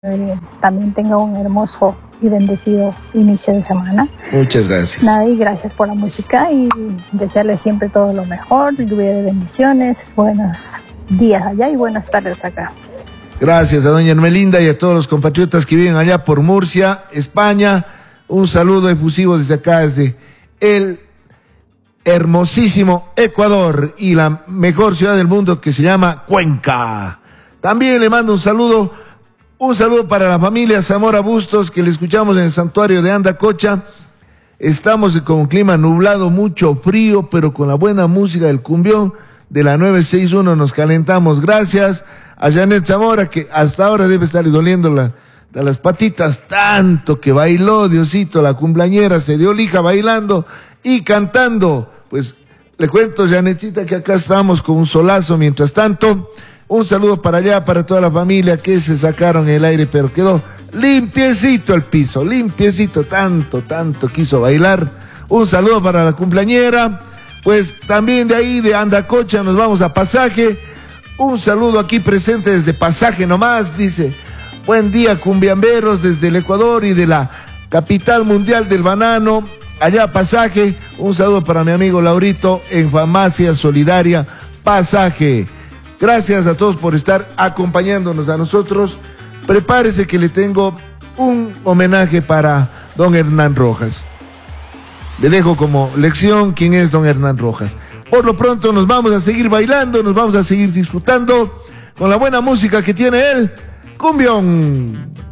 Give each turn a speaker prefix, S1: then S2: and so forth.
S1: También tenga un hermoso y bendecido inicio de semana.
S2: Muchas gracias.
S1: Nada, y gracias por la música y desearle siempre todo lo mejor, lluvia de bendiciones, buenos días allá y buenas tardes acá.
S2: Gracias a doña Ermelinda y a todos los compatriotas que viven allá por Murcia, España. Un saludo efusivo desde acá, desde el hermosísimo Ecuador y la mejor ciudad del mundo que se llama Cuenca. También le mando un saludo para la familia Zamora Bustos, que le escuchamos en el santuario de Andacocha. Estamos con un clima nublado, mucho frío, pero con la buena música del cumbión de la 961 nos calentamos. Gracias a Janet Zamora, que hasta ahora debe estar doliendo las patitas, tanto que bailó, Diosito, la cumpleañera, se dio lija bailando y cantando. Pues le cuento, Janetcita, que acá estamos con un solazo mientras tanto. Un saludo para allá, para toda la familia que se sacaron el aire, pero quedó limpiecito el piso, limpiecito, tanto quiso bailar. Un saludo para la cumpleañera. Pues también de ahí, de Andacocha, nos vamos a Pasaje. Un saludo aquí presente desde Pasaje nomás, dice: buen día, cumbiamberos, desde el Ecuador y de la capital mundial del banano, allá Pasaje. Un saludo para mi amigo Laurito en Farmacia Solidaria Pasaje. Gracias a todos por estar acompañándonos a nosotros. Prepárese que le tengo un homenaje para don Hernán Rojas. Le dejo como lección quién es don Hernán Rojas. Por lo pronto nos vamos a seguir bailando, nos vamos a seguir disfrutando con la buena música que tiene él, Cumbión.